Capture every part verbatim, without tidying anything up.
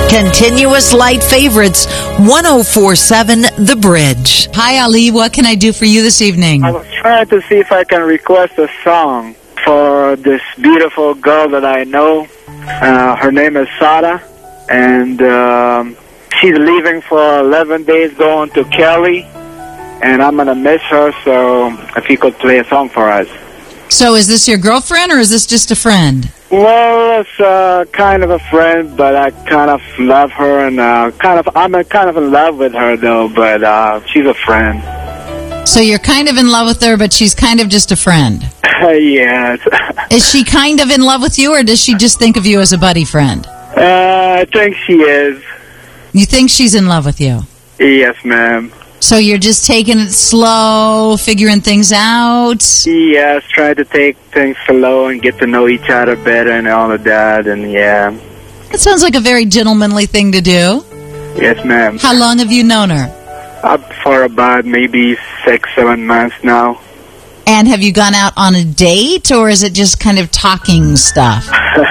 Continuous Light Favorites, one oh four point seven The Bridge. Hi, Ali. What can I do for you this evening? I was trying to see if I can request a song for this beautiful girl that I know. Uh, her name is Sada, and um, she's leaving for eleven days going to Cali, and I'm going to miss her, so if you could play a song for us. So is this your girlfriend or is this just a friend? Well, it's uh, kind of a friend, but I kind of love her, and uh, kind of I'm uh, kind of in love with her, though, but uh, she's a friend. So you're kind of in love with her, but she's kind of just a friend. Yes. Is she kind of in love with you, or does she just think of you as a buddy friend? Uh, I think she is. You think she's in love with you? Yes, ma'am. So you're just taking it slow, figuring things out? Yes, try to take things slow and get to know each other better and all of that, and yeah. That sounds like a very gentlemanly thing to do. Yes, ma'am. How long have you known her? Up for about maybe six, seven months now. And have you gone out on a date, or is it just kind of talking stuff?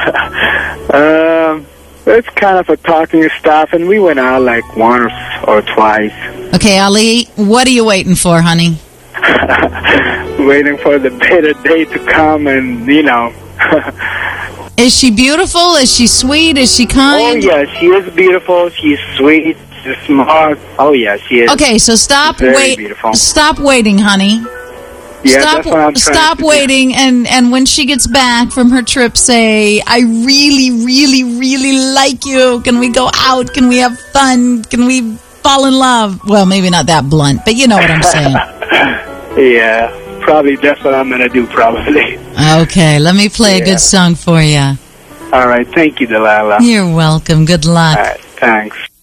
um, it's kind of a talking stuff, and we went out like once or twice. Okay, Ali, what are you waiting for, honey? Waiting for the better day to come, and, you know. Is she beautiful? Is she sweet? Is she kind? Oh, yeah, she is beautiful. She's sweet. She's smart. Oh, yeah, she is. Okay, so stop wait. Beautiful. Stop waiting, honey. Yeah, stop, that's what I'm trying stop to waiting, do. and, and when she gets back from her trip, say, I really, really, really like you. Can we go out? Can we have fun? Can we fall in love? Well, maybe not that blunt, but you know what I'm saying. Yeah, probably that's what I'm going to do, probably. Okay, let me play Yeah. a good song for you. All right, thank you, Delilah. You're welcome. Good luck. All right, thanks.